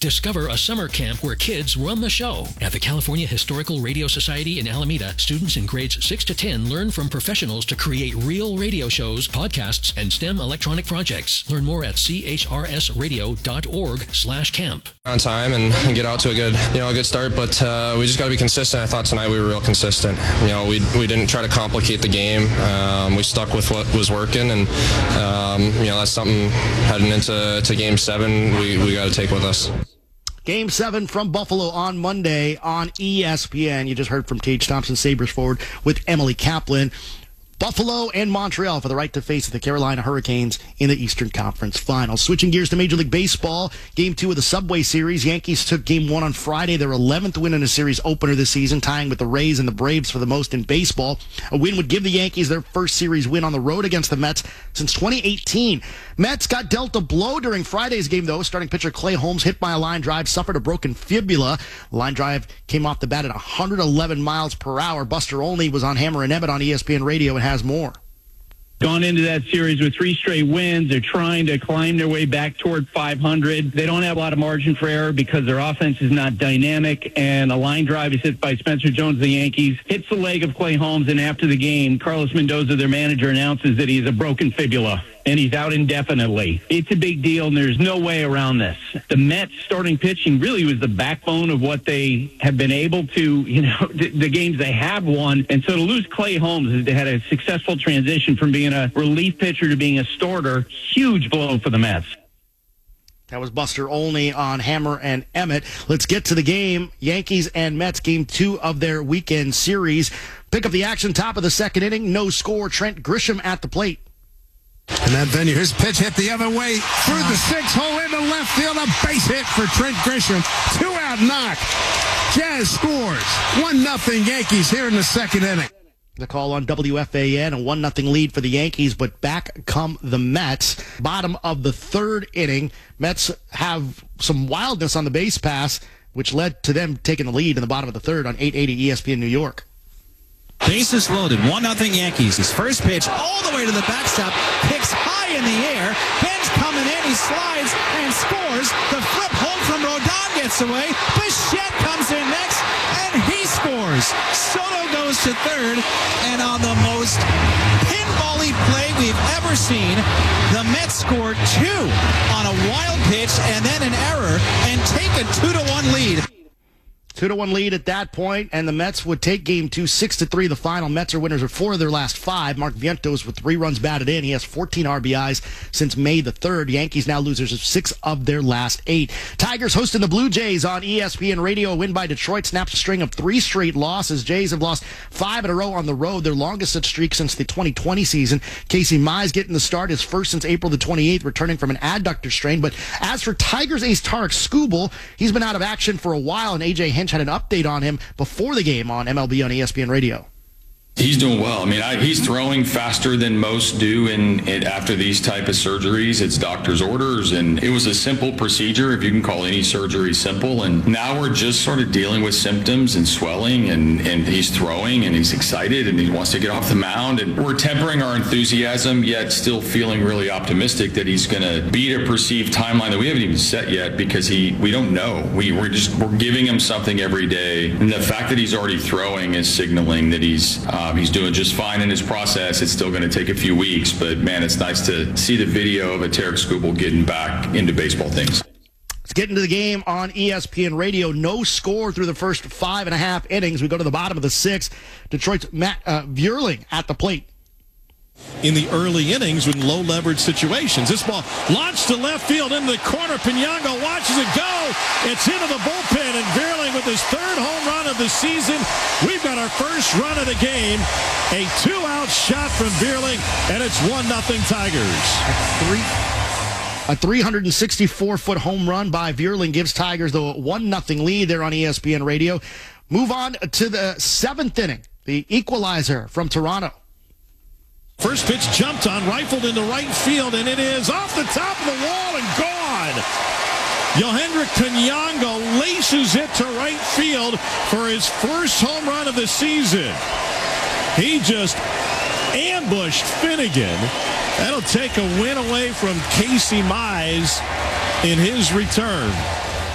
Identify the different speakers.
Speaker 1: Discover a summer camp where kids run the show. At the California Historical Radio Society in Alameda, students in grades 6 to 10 learn from professionals to create real radio shows, podcasts, and STEM electronic projects. Learn more at chrsradio.org/camp.
Speaker 2: On time and get out to a good start, but we just got to be consistent. I thought tonight we were real consistent. We didn't try to complicate the game. We stuck with what was working, and that's something heading into Game 7 we got to take with us.
Speaker 3: Game 7 from Buffalo on Monday on ESPN. You just heard from Tage Thompson, Sabres forward, with Emily Kaplan. Buffalo and Montreal for the right to face the Carolina Hurricanes in the Eastern Conference Finals. Switching gears to Major League Baseball, Game 2 of the Subway Series. Yankees took Game 1 on Friday, their 11th win in a series opener this season, tying with the Rays and the Braves for the most in baseball. A win would give the Yankees their first series win on the road against the Mets since 2018. Mets got dealt a blow during Friday's game, though. Starting pitcher Clay Holmes, hit by a line drive, suffered a broken fibula. The line drive came off the bat at 111 miles per hour. Buster Olney was on Hammer and Emmett on ESPN Radio and has more.
Speaker 4: Gone into that series with 3 straight wins. They're trying to climb their way back toward 500. They don't have a lot of margin for error because their offense is not dynamic, and a line drive is hit by Spencer Jones of the Yankees, hits the leg of Clay Holmes, and after the game, Carlos Mendoza, their manager, announces that he has a broken fibula, and he's out indefinitely. It's a big deal, and there's no way around this. The Mets starting pitching really was the backbone of what they have been able to, the games they have won. And so to lose Clay Holmes, they had a successful transition from being a relief pitcher to being a starter. Huge blow for the Mets.
Speaker 3: That was Buster Olney on Hammer and Emmett. Let's get to the game. Yankees and Mets, Game 2 of their weekend series. Pick up the action, top of the second inning. No score. Trent Grisham at the plate.
Speaker 5: And that venue, his pitch hit the other way through the 6-hole into left field. A base hit for Trent Grisham. 2-out knock. Jazz scores. 1-0 Yankees here in the second inning.
Speaker 3: The call on WFAN, a 1-0 lead for the Yankees, but back come the Mets. Bottom of the third inning, Mets have some wildness on the base pass, which led to them taking the lead in the bottom of the third on 880 ESPN New York.
Speaker 6: Bases loaded, 1-0 Yankees. His first pitch all the way to the backstop, picks high in the air. Ben's coming in, he slides and scores. The flip home from Rodon gets away. Bichette comes in next, and he scores. Soto goes to third, and on the most pinball-y play we've ever seen, the Mets scored 2 on a wild pitch and then an error and take a 2-1 lead.
Speaker 3: 2-1 lead at that point, and the Mets would take Game 2 6-3. The final. Mets are winners of 4 of their last 5. Mark Vientos with 3 runs batted in. He has 14 RBIs since May the 3rd. Yankees now losers of 6 of their last 8. Tigers hosting the Blue Jays on ESPN Radio. A win by Detroit snaps a string of 3 straight losses. Jays have lost 5 in a row on the road, their longest such streak since the 2020 season. Casey Mize getting the start, his first since April the 28th, returning from an adductor strain. But as for Tigers ace Tarek Skubal, he's been out of action for a while, and AJ Hinch had an update on him before the game on MLB on ESPN Radio.
Speaker 7: He's doing well. I mean, he's throwing faster than most do after these type of surgeries. It's doctor's orders, and it was a simple procedure, if you can call any surgery simple. And now we're just sort of dealing with symptoms and swelling, and he's throwing, and he's excited, and he wants to get off the mound. And we're tempering our enthusiasm, yet still feeling really optimistic that he's going to beat a perceived timeline that we haven't even set yet, because we don't know. We're giving him something every day, and the fact that he's already throwing is signaling that he's doing just fine in his process. It's still going to take a few weeks, but man, it's nice to see the video of a Tarek Skubal getting back into baseball things.
Speaker 3: Let's get into the game on ESPN Radio. No score through the first 5.5 innings. We go to the bottom of the 6th. Detroit's Matt Vierling at the plate.
Speaker 8: In the early innings with low leverage situations. This ball launched to left field into the corner. Piñango watches it go. It's into the bullpen, and Vierling with his 3rd home run of the season. We've got our first run of the game. A 2-out shot from Vierling, and it's 1-0 Tigers.
Speaker 3: A 364-foot home run by Vierling gives Tigers the 1-0 lead there on ESPN Radio. Move on to the 7th inning. The equalizer from Toronto.
Speaker 8: First pitch jumped on, rifled into right field, and it is off the top of the wall and gone. Yohendrick Piñango laces it to right field for his first home run of the season. He just ambushed Finnegan. That'll take a win away from Casey Mize in his return.